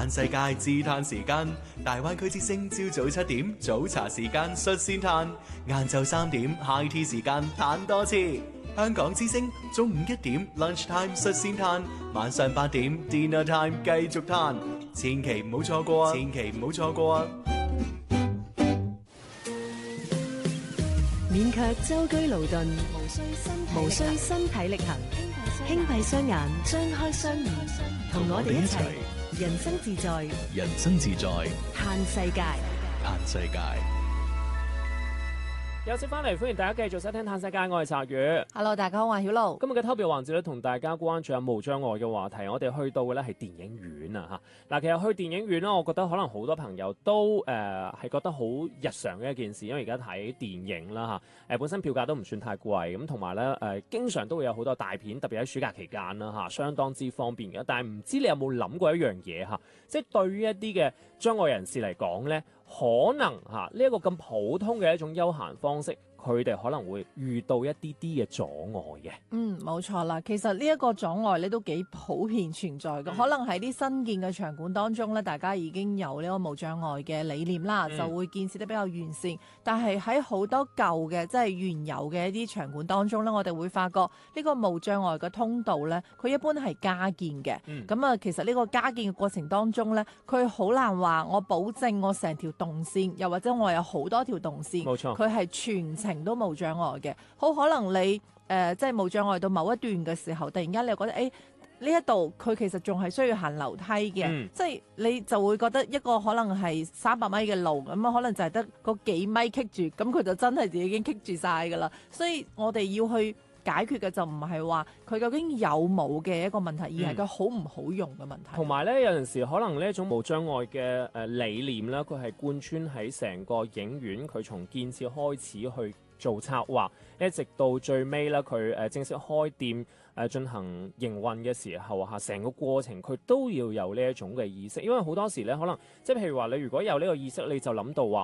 嘆世界自嘆時間，大灣區之聲朝早7點早茶時間率先嘆，晏晝3點 high tea 時間嘆多次。香港之聲中午1點 lunch time 率先嘆，晚上8點 dinner time 繼續嘆，千祈唔好錯過啊！千祈唔好錯過啊！ 免卻舟車勞頓，無需身體力行，輕閉雙眼，張開雙耳，同我哋一齊人生自在， 人生自在， 嘆世界。 嘆世界。 有請翻嚟，歡迎大家繼續收聽《嘆世界》，我係茶魚。 Hello， 大家好，我係曉露。 今日嘅特別環節咧，同大家關注下無障礙嘅話題。我哋去到嘅咧係電影院啊嚇。嗱，其實去電影院咧，我覺得可能好多朋友都係覺得好日常嘅一件事，因為而家睇電影啦嚇，本身票價都唔算太貴，咁同埋咧經常都會有好多大片，特別喺暑假期間啦嚇，相當之方便嘅。但係唔知你有冇諗過一樣嘢嚇，即係對於一啲嘅障礙人士嚟講咧，可能嚇呢一個咁普通嘅一種休閒方式，佢哋可能會遇到一啲啲嘅阻礙嘅。 冇錯啦。其實呢一個阻礙咧都幾普遍存在嘅，可能喺啲新建嘅場館當中咧，大家已經有呢個無障礙嘅理念啦，就會建設得比較完善。但係喺好多舊嘅即係原有嘅一啲場館當中咧，我哋會發覺呢個無障礙嘅通道咧，佢一般係加建嘅。咁其實呢個加建嘅過程當中咧，佢好難話我保證我成條動線，又或者我有好多條動線， 冇錯， 佢係全程都冇障礙嘅。好可能你即係冇障礙到某一段嘅時候，突然間你又覺得呢一度佢其實仲係需要行樓梯嘅，即係你就會覺得一個可能係300米嘅路，咁可能就係得嗰幾米棘住，咁佢就真係已經棘住晒㗎啦。所以我哋要去解決嘅就唔係話佢究竟有冇嘅一個問題，而係佢好唔好用嘅問題。 同埋咧，有陣時可能呢一種無障礙嘅理念咧，佢係貫穿喺成個影院，佢從建設開始去做策劃，一直到最尾咧，佢正式開店進行營運嘅時候嚇，成個過程佢都要有呢一種嘅意識，因為好多時咧，可能即係譬如話你如果有呢個意識，你就諗到話